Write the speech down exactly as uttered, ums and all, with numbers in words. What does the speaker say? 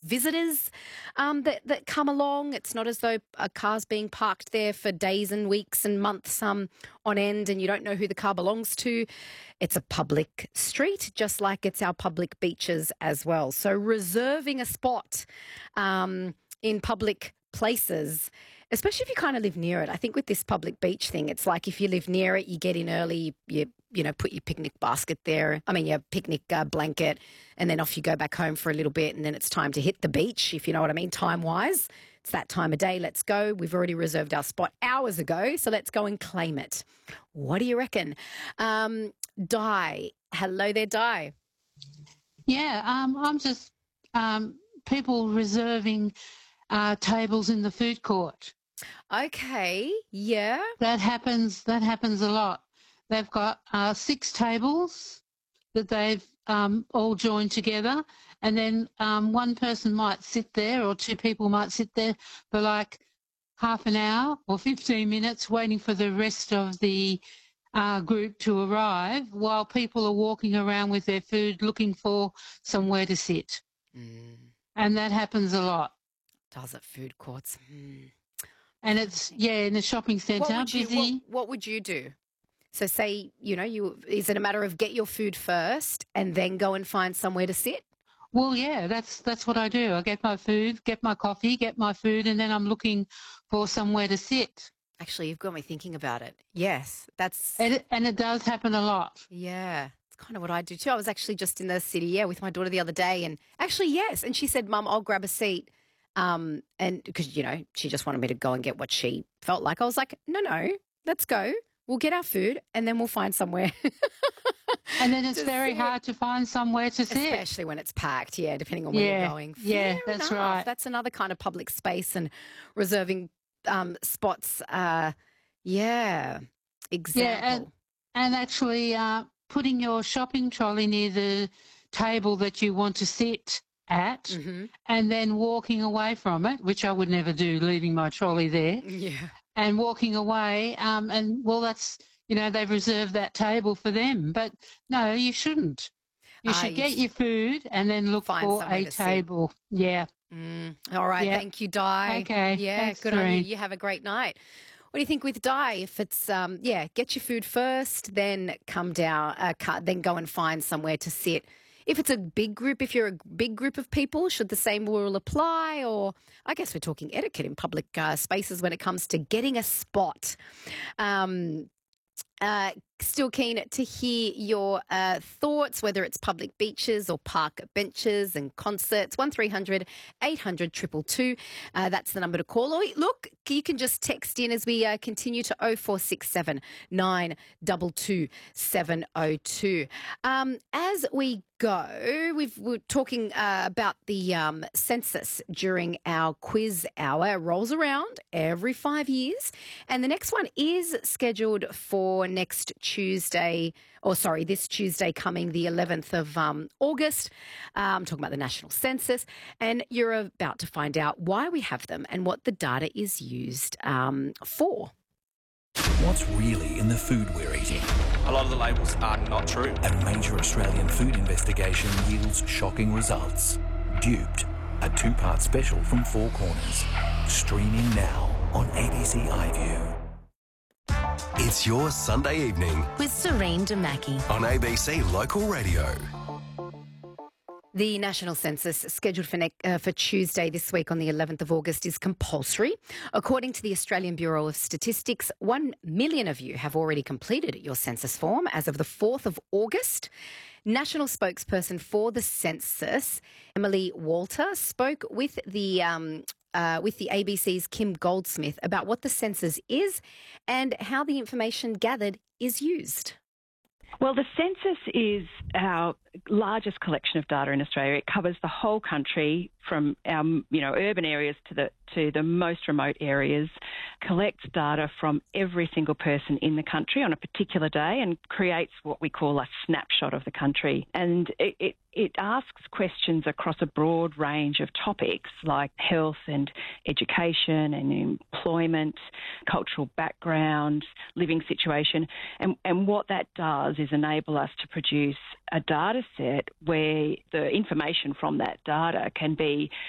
visitors um, that, that come along. It's not as though a car's being parked there for days and weeks and months um, on end and you don't know who the car belongs to. It's a public street, just like it's our public beaches as well. So reserving a spot um, in public places, especially if you kind of live near it. I think with this public beach thing, it's like if you live near it, you get in early, you you know, put your picnic basket there, I mean, your picnic uh, blanket, and then off you go back home for a little bit, and then it's time to hit the beach, if you know what I mean, time-wise. It's that time of day. Let's go. We've already reserved our spot hours ago, so let's go and claim it. What do you reckon? Um, Di. Hello there, Di. Yeah, um, I'm just um, people reserving uh, tables in the food court. Okay, yeah. That happens. That happens a lot. They've got uh, six tables that they've um, all joined together, and then um, one person might sit there, or two people might sit there for like half an hour or fifteen minutes, waiting for the rest of the uh, group to arrive, while people are walking around with their food, looking for somewhere to sit. Mm. And that happens a lot. Does it? Food courts. Mm. And it's, yeah, in the shopping centre, what would you, busy. What, what would you do? So say, you know, you is it a matter of get your food first and then go and find somewhere to sit? Well, yeah, that's that's what I do. I get my food, get my coffee, get my food, and then I'm looking for somewhere to sit. Actually, you've got me thinking about it. Yes, that's... And it, and it does happen a lot. Yeah, it's kind of what I do too. I was actually just in the city, yeah, with my daughter the other day, and actually, yes, and she said, Mum, I'll grab a seat. Um, and because, you know, she just wanted me to go and get what she felt like. I was like, no, no, let's go. We'll get our food and then we'll find somewhere. And then it's very sit. hard to find somewhere to sit. Especially when it's packed, yeah, depending on where yeah, you're going. Fair yeah, that's enough. right. That's another kind of public space and reserving um, spots. Uh, yeah, example. Yeah, and, and actually uh, putting your shopping trolley near the table that you want to sit at mm-hmm. and then walking away from it, which I would never do, leaving my trolley there. Yeah. And walking away, um, and, well, that's, you know, they've reserved that table for them. But, no, you shouldn't. You should uh, get you your food and then look for a table. Sit. Yeah. Mm. All right. Yeah. Thank you, Di. Okay. Yeah, Thanks, good Doreen. on you. You have a great night. What do you think with Di? If it's, um, yeah, get your food first, then come down, uh, cut, then go and find somewhere to sit. If it's a big group, if you're a big group of people, should the same rule apply? Or I guess we're talking etiquette in public uh, spaces when it comes to getting a spot. Um, uh, still keen to hear your uh, thoughts, whether it's public beaches or park benches and concerts. one three hundred eight hundred two two two. Uh, that's the number to call. Or look, you can just text in as we uh, continue to oh four six seven nine two two seven oh two. Um, as we go, we've, we're talking uh, about the um, census during our quiz hour. It rolls around every five years. And the next one is scheduled for next Tuesday, or sorry, this Tuesday coming the eleventh of um, August. Uh, I'm talking about the national census. And you're about to find out why we have them and what the data is used um, for. What's really in the food we're eating? A lot of the labels are not true. A major Australian food investigation yields shocking results. Duped, a two-part special from Four Corners. Streaming now on A B C iView. It's your Sunday evening with Serene Damaki on A B C Local Radio. The national census, scheduled for, ne- uh, for Tuesday this week on the eleventh of August, is compulsory. According to the Australian Bureau of Statistics, one million of you have already completed your census form as of the fourth of August. National spokesperson for the census, Emily Walter, spoke with the um, uh, with the A B C's Kim Goldsmith about what the census is and how the information gathered is used. Well, the census is our largest collection of data in Australia. It covers the whole country from our, you know, urban areas to the to the most remote areas, collects data from every single person in the country on a particular day and creates what we call a snapshot of the country. And it, it, it asks questions across a broad range of topics like health and education and employment, cultural background, living situation. And, and what that does is enable us to produce a data set where the information from that data can be